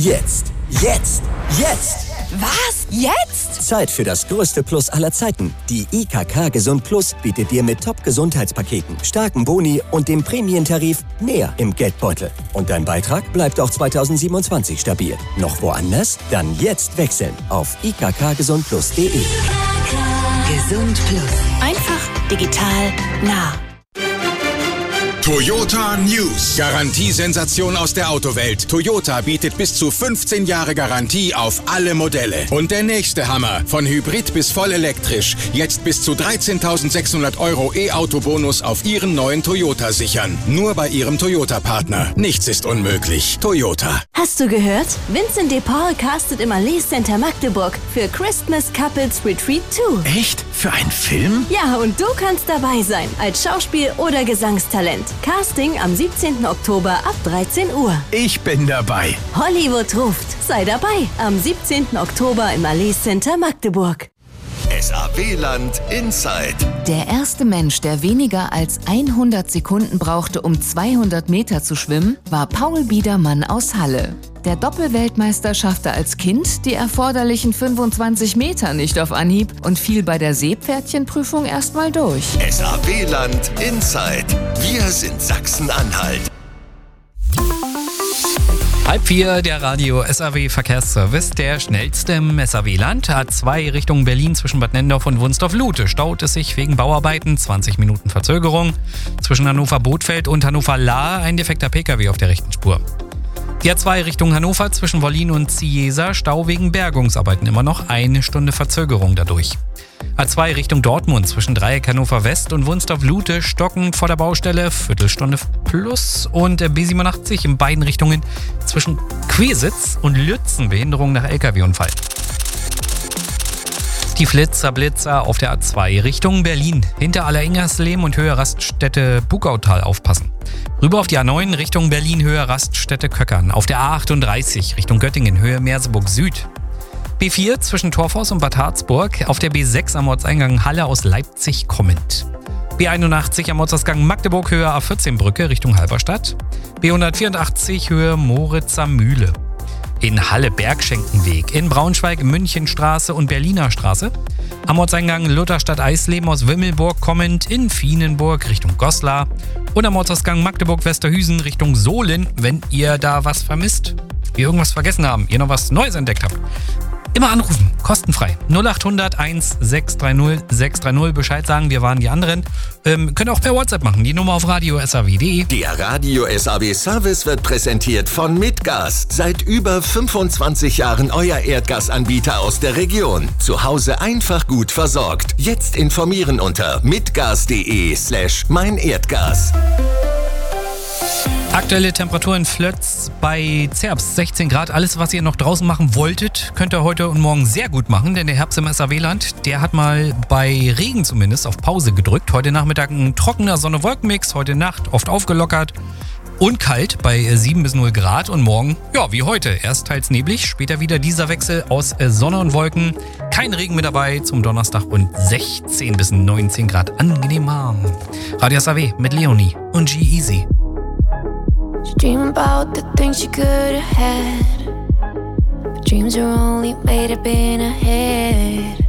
Jetzt! Jetzt! Jetzt! Was? Jetzt? Zeit für das größte Plus aller Zeiten. Die IKK Gesund Plus bietet dir mit Top-Gesundheitspaketen, starken Boni und dem Prämientarif mehr im Geldbeutel. Und dein Beitrag bleibt auch 2027 stabil. Noch woanders? Dann jetzt wechseln auf ikkgesundplus.de. Gesund Plus. Einfach, digital, nah. Toyota News. Garantiesensation aus der Autowelt. Toyota bietet bis zu 15 Jahre Garantie auf alle Modelle. Und der nächste Hammer. Von Hybrid bis voll elektrisch. Jetzt bis zu 13.600 € E-Auto-Bonus auf Ihren neuen Toyota sichern. Nur bei Ihrem Toyota-Partner. Nichts ist unmöglich. Toyota. Hast du gehört? Vincent de Paul castet im Allee Center Magdeburg für Christmas Couples Retreat 2. Echt? Für einen Film? Ja, und du kannst dabei sein. Als Schauspiel- oder Gesangstalent. Casting am 17. Oktober ab 13 Uhr. Ich bin dabei. Hollywood ruft. Sei dabei. Am 17. Oktober im Allee Center Magdeburg. SAW-Land Inside. Der erste Mensch, der weniger als 100 Sekunden brauchte, um 200 Meter zu schwimmen, war Paul Biedermann aus Halle. Der Doppelweltmeister schaffte als Kind die erforderlichen 25 Meter nicht auf Anhieb und fiel bei der Seepferdchenprüfung erstmal durch. SAW-Land Inside. Wir sind Sachsen-Anhalt. 3:30, der Radio SAW Verkehrsservice, der schnellste im SAW-Land. A2 Richtung Berlin zwischen Bad Nennendorf und Wunstorf-Lute staut es sich wegen Bauarbeiten, 20 Minuten Verzögerung. Zwischen Hannover-Bothfeld und Hannover-Lahr ein defekter Pkw auf der rechten Spur. Die A2 Richtung Hannover zwischen Wollin und Ziesa, Stau wegen Bergungsarbeiten, immer noch 1 Stunde Verzögerung dadurch. A2 Richtung Dortmund zwischen Dreieck Hannover West und Wunstorf-Lute, stockend vor der Baustelle, Viertelstunde plus. Und B87 in beiden Richtungen zwischen Quesitz und Lützen, Behinderung nach LKW-Unfall. Die Blitzer auf der A2 Richtung Berlin. Hinter Alleringerslehm und Höhe Raststätte Bugautal aufpassen. Rüber auf die A9 Richtung Berlin, Höhe Raststätte Köckern. Auf der A38 Richtung Göttingen, Höhe Merseburg Süd. B4 zwischen Torfhaus und Bad Harzburg. Auf der B6 am Ortseingang Halle aus Leipzig kommend. B81 am Ortsausgang Magdeburg, Höhe A14 Brücke Richtung Halberstadt. B184 Höhe Moritzer Mühle. In Halle Bergschenkenweg, in Braunschweig Münchenstraße und Berliner Straße. Am Ortseingang Lutherstadt Eisleben aus Wimmelburg kommend in Vienenburg Richtung Goslar. Und am Ortsausgang Magdeburg-Westerhüsen Richtung Sohlen, wenn ihr da was vermisst, wir irgendwas vergessen haben, ihr noch was Neues entdeckt habt. Immer anrufen, kostenfrei. 0800 1630 630, Bescheid sagen, wir waren die anderen. Könnt ihr auch per WhatsApp machen, die Nummer auf radio.saw.de. Der Radio SAW Service wird präsentiert von Mitgas. Seit über 25 Jahren euer Erdgasanbieter aus der Region. Zu Hause einfach gut versorgt. Jetzt informieren unter mitgas.de/meinerdgas. Aktuelle Temperatur in Flötz bei Zerbst 16 Grad. Alles, was ihr noch draußen machen wolltet, könnt ihr heute und morgen sehr gut machen, denn der Herbst im SAW-Land, der hat mal bei Regen zumindest auf Pause gedrückt. Heute Nachmittag ein trockener Sonne-Wolken-Mix, heute Nacht oft aufgelockert und kalt bei 7 bis 0 Grad und morgen, ja, wie heute, erst teils neblig, später wieder dieser Wechsel aus Sonne und Wolken. Kein Regen mit dabei zum Donnerstag und 16 bis 19 Grad angenehm warm. Radio SAW mit Leonie und G-Eazy. She dream about the things she could have had, but dreams are only made up in her head.